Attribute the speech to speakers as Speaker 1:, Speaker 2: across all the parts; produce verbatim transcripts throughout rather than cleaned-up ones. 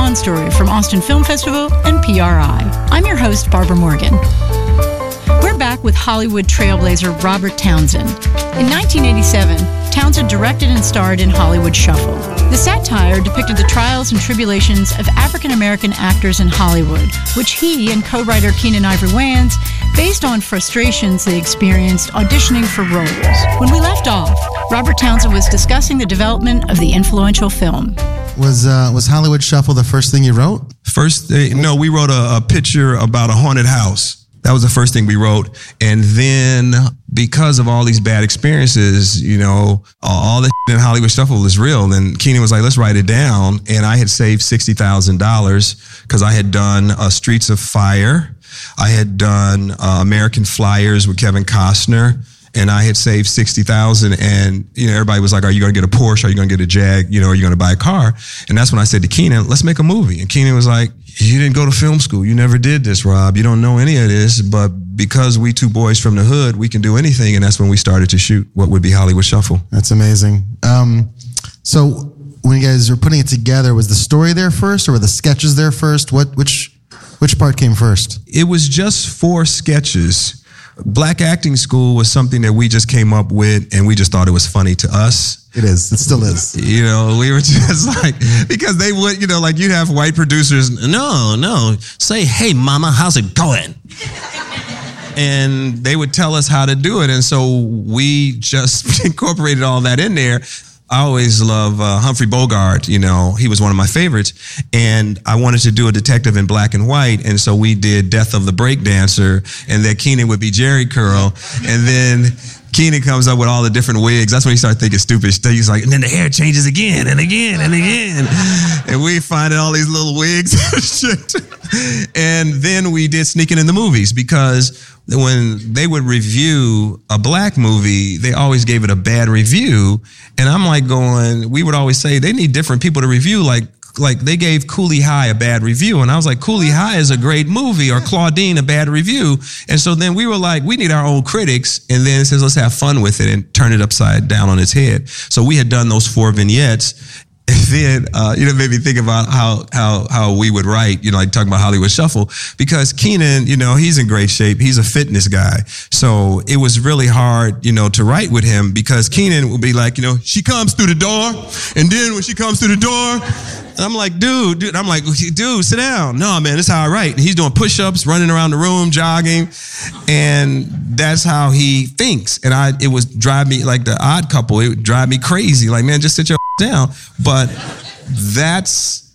Speaker 1: Bond Story from Austin Film Festival and P R I. I'm your host, Barbara Morgan. We're back with Hollywood trailblazer Robert Townsend. In nineteen eighty-seven, Townsend directed and starred in Hollywood Shuffle. The satire depicted the trials and tribulations of African-American actors in Hollywood, which he and co-writer Keenen Ivory Wayans based on frustrations they experienced auditioning for roles. When we left off, Robert Townsend was discussing the development of the influential film.
Speaker 2: Was uh, was Hollywood Shuffle the first thing you wrote?
Speaker 3: First, uh, no, we wrote a, a picture about a haunted house. That was the first thing we wrote. And then because of all these bad experiences, you know, all the in Hollywood Shuffle is real. And Keenen was like, let's write it down. And I had saved sixty thousand dollars because I had done uh, Streets of Fire. I had done uh, American Flyers with Kevin Costner. And I had saved sixty thousand dollars, and you know, everybody was like, are you going to get a Porsche? Are you going to get a Jag? You know, are you going to buy a car? And that's when I said to Keenen, let's make a movie. And Keenen was like, you didn't go to film school. You never did this, Rob. You don't know any of this. But because we two boys from the hood, we can do anything. And that's when we started to shoot what would be Hollywood Shuffle.
Speaker 2: That's amazing. Um, so when you guys were putting it together, was the story there first or were the sketches there first? What, which, which part came first?
Speaker 3: It was just four sketches. Black acting school was something that we just came up with, and we just thought it was funny to us.
Speaker 2: It is. It still is.
Speaker 3: You know, we were just like, because they would, you know, like you'd have white producers, no, no, say, hey, mama, how's it going? And they would tell us how to do it. And so we just incorporated all that in there. I always love uh, Humphrey Bogart, you know, he was one of my favorites. And I wanted to do a detective in black and white. And so we did Death of the Breakdancer, and then Keenen would be Jerry Curl. And then Keenen comes up with all the different wigs. That's when he started thinking stupid stuff. He's like, and then the hair changes again and again and again. And we finding all these little wigs and shit. And then we did Sneaking in the Movies, because when they would review a black movie, they always gave it a bad review. And I'm like going, we would always say they need different people to review. Like, like they gave Cooley High a bad review. And I was like, Cooley High is a great movie, or Claudine a bad review. And so then we were like, we need our own critics. And then it says, let's have fun with it and turn it upside down on its head. So we had done those four vignettes. And then, uh, you know, made me think about how, how, how we would write, you know, like talking about Hollywood Shuffle, because Keenen, you know, he's in great shape. He's a fitness guy. So it was really hard, you know, to write with him, because Keenen would be like, you know, she comes through the door. And then when she comes through the door, and I'm like, dude, dude, I'm like, dude, sit down. No, man, this is how I write. And he's doing push-ups, running around the room, jogging. And that's how he thinks. And I, it was drive me, like the Odd Couple, it would drive me crazy. Like, man, just sit your down. But that's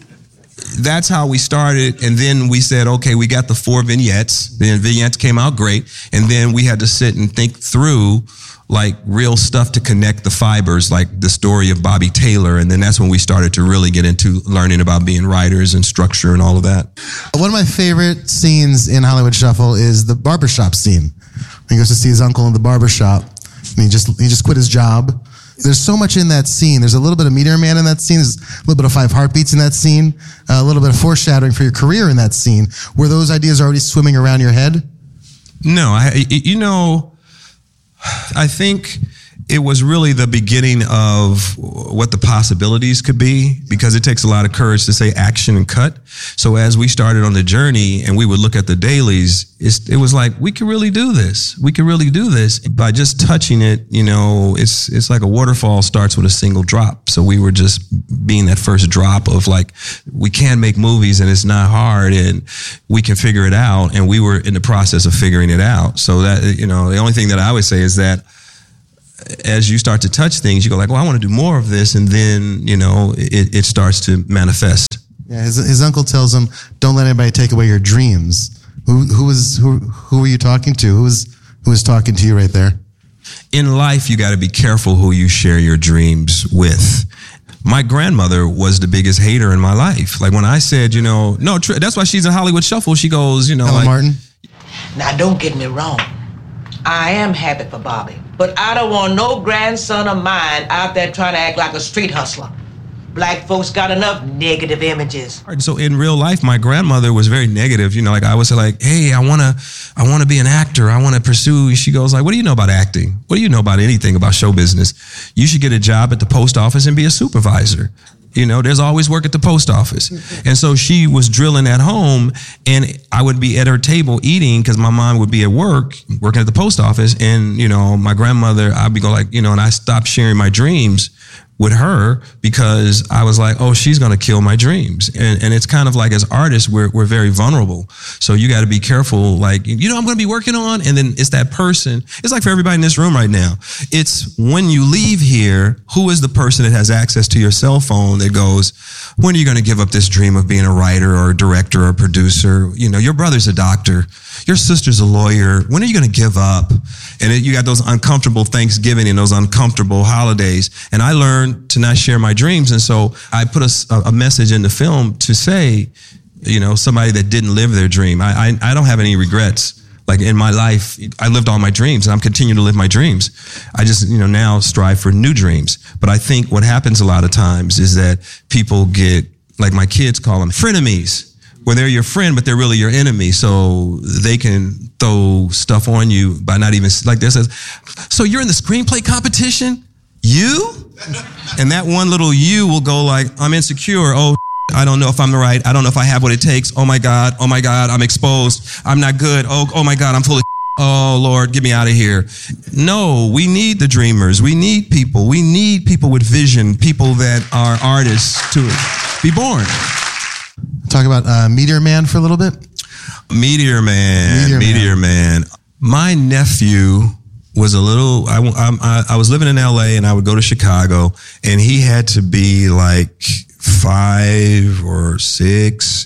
Speaker 3: that's how we started. And then we said, okay, we got the four vignettes. Then vignettes came out great. And then we had to sit and think through like real stuff to connect the fibers, like the story of Bobby Taylor. And then that's when we started to really get into learning about being writers and structure and all of that.
Speaker 2: One of my favorite scenes in Hollywood Shuffle is the barbershop scene. When he goes to see his uncle in the barbershop, and he just he just quit his job. There's so much in that scene. There's a little bit of Meteor Man in that scene. There's a little bit of Five Heartbeats in that scene. Uh, a little bit of foreshadowing for your career in that scene. Were those ideas already swimming around your head?
Speaker 3: No, I, you know, I think it was really the beginning of what the possibilities could be, because it takes a lot of courage to say action and cut. So as we started on the journey and we would look at the dailies, it's, it was like, we could really do this. We could really do this by just touching it. You know, it's, it's like a waterfall starts with a single drop. So we were just being that first drop of like, we can make movies and it's not hard and we can figure it out. And we were in the process of figuring it out. So that, you know, the only thing that I would say is that as you start to touch things, you go like, well, I want to do more of this. And then, you know, it, it starts to manifest.
Speaker 2: Yeah, his, his uncle tells him, don't let anybody take away your dreams. Who, who was, who, who were you talking to? Who was, who was talking to you right there?
Speaker 3: In life, you got to be careful who you share your dreams with. My grandmother was the biggest hater in my life. Like when I said, you know, no, tr- that's why she's in Hollywood Shuffle. She goes, you know,
Speaker 2: Ella
Speaker 3: like,
Speaker 2: Martin.
Speaker 4: Now, don't get me wrong. I am happy for Bobby, but I don't want no grandson of mine out there trying to act like a street hustler. Black folks got enough negative images.
Speaker 3: So in real life, my grandmother was very negative. You know, like I was like, hey, I want to, I want to be an actor. I want to pursue. She goes like, what do you know about acting? What do you know about anything about show business? You should get a job at the post office and be a supervisor. You know, there's always work at the post office. And so she was drilling at home, and I would be at her table eating because my mom would be at work, working at the post office. And, you know, my grandmother, I'd be going like, you know, and I stopped sharing my dreams with her because I was like, oh, she's going to kill my dreams. And and it's kind of like, as artists, we're we're very vulnerable. So you got to be careful. Like, you know, I'm going to be working on, and then it's that person. It's like for everybody in this room right now. It's when you leave here, who is the person that has access to your cell phone that goes, when are you going to give up this dream of being a writer or a director or a producer? You know, your brother's a doctor. Your sister's a lawyer. When are you going to give up? And it, you got those uncomfortable Thanksgiving and those uncomfortable holidays. And I learned to not share my dreams. And so I put a, a message in the film to say, you know, somebody that didn't live their dream. I, I, I don't have any regrets. Like in my life, I lived all my dreams, and I'm continuing to live my dreams. I just, you know, now strive for new dreams. But I think what happens a lot of times is that people get, like my kids call them, frenemies. Where they're your friend, but they're really your enemy. So they can throw stuff on you by not even, like this says, so you're in the screenplay competition? You? And that one little you will go like, I'm insecure. Oh, I don't know if I'm the right. I don't know if I have what it takes. Oh my God. Oh my God. I'm exposed. I'm not good. Oh, oh my God. I'm full of oh Lord, get me out of here. No, we need the dreamers. We need people. We need people with vision, people that are artists to be born.
Speaker 2: Talk about uh, Meteor Man for a little bit.
Speaker 3: Meteor Man, Meteor, Meteor Man. Man. My nephew was a little, I, I, I was living in L A and I would go to Chicago, and he had to be like five or six.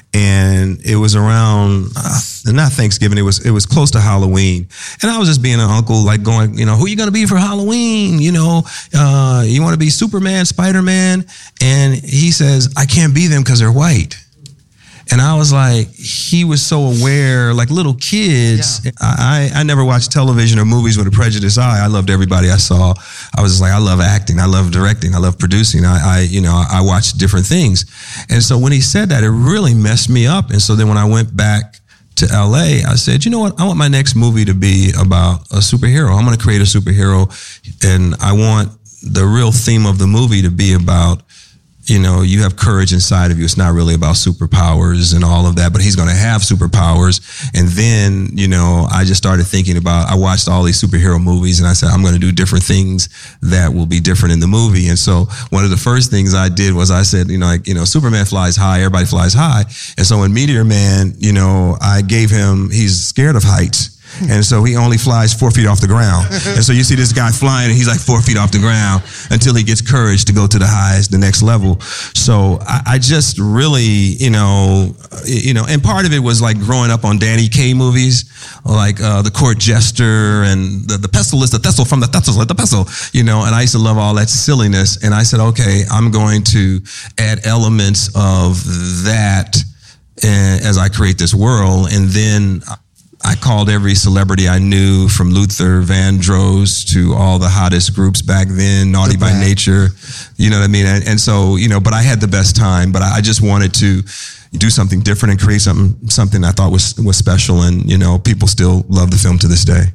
Speaker 3: And it was around, uh, not Thanksgiving, it was it was close to Halloween. And I was just being an uncle, like going, you know, who are you going to be for Halloween? You know, uh, you want to be Superman, Spider-Man? And he says, I can't be them because they're white. And I was like, he was so aware, like little kids. Yeah. I, I never watched television or movies with a prejudiced eye. I loved everybody I saw. I was just like, I love acting. I love directing. I love producing. I, I you know, I watched different things. And so when he said that, it really messed me up. And so then when I went back to L A, I said, you know what? I want my next movie to be about a superhero. I'm going to create a superhero. And I want the real theme of the movie to be about, you know, you have courage inside of you. It's not really about superpowers and all of that, but he's going to have superpowers. And then, you know, I just started thinking about, I watched all these superhero movies, and I said, I'm going to do different things that will be different in the movie. And so one of the first things I did was I said, you know, like, you know, Superman flies high, everybody flies high. And so in Meteor Man, you know, I gave him, he's scared of heights. And so he only flies four feet off the ground. And so you see this guy flying, and he's like four feet off the ground until he gets courage to go to the highest, the next level. So I, I just really, you know, you know, and part of it was like growing up on Danny Kaye movies, like uh, The Court Jester and the, the pestle is the Thessel from the Thessel, like the pestle, you know, and I used to love all that silliness. And I said, okay, I'm going to add elements of that uh, as I create this world. And then I called every celebrity I knew, from Luther Vandross to all the hottest groups back then, Naughty by Nature, you know what I mean? And, and so, you know, but I had the best time, but I just wanted to do something different and create something, something I thought was, was special. And, you know, people still love the film to this day.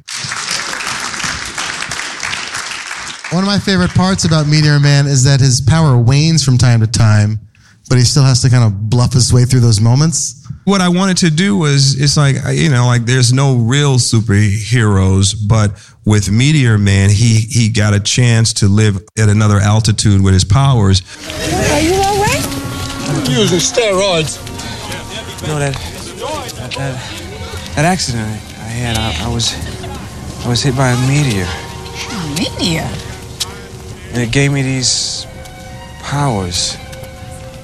Speaker 2: One of my favorite parts about Meteor Man is that his power wanes from time to time, but he still has to kind of bluff his way through those moments.
Speaker 3: What I wanted to do was, it's like, you know, like there's no real superheroes, but with Meteor Man, he he got a chance to live at another altitude with his powers.
Speaker 5: Are you all right?
Speaker 6: I'm using steroids.
Speaker 7: You know, that, that, that, that accident I, I had, I, I was I was hit by a meteor.
Speaker 5: A meteor?
Speaker 7: And it gave me these powers.